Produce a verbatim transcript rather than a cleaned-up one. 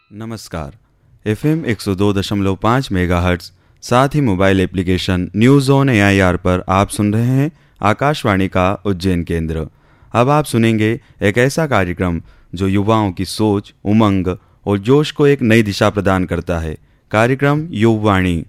नमस्कार। F M एक सौ दो दशमलव पाँच मेगाहर्ट्ज़ साथ ही mobile application news on A I R पर आप सुन रहे हैं आकाशवाणी का उज्जैन केंद्र। अब आप सुनेंगे एक ऐसा कार्यक्रम जो युवाओं की सोच, उमंग और जोश को एक नई दिशा प्रदान करता है। कार्यक्रम युववाणी।